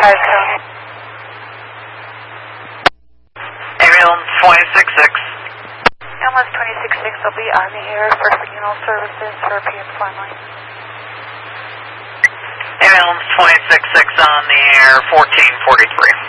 Ambulance 266. Ambulance 266 will be on the air for funeral services for PM Flyline. Ambulance 266 on the air, 1443.